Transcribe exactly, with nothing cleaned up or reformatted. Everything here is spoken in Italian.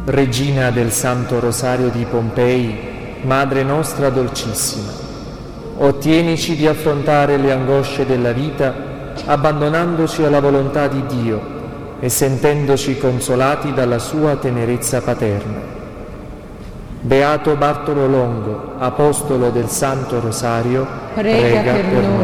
Regina del Santo Rosario di Pompei, Madre nostra dolcissima, ottienici di affrontare le angosce della vita abbandonandoci alla volontà di Dio e sentendoci consolati dalla sua tenerezza paterna. Beato Bartolo Longo, apostolo del Santo Rosario, prega, prega per noi.